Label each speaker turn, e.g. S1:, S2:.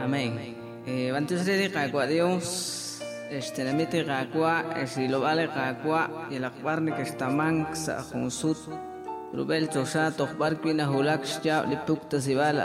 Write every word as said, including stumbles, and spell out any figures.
S1: Amén. Eh, Antes de Cagua Dios, este Namite Cagua, si lo vale Cagua, y el Akbarni que está manxa, Junsut, Rubel Chosha, Tokbar Quina Hulaxya, Lipukta Zibal,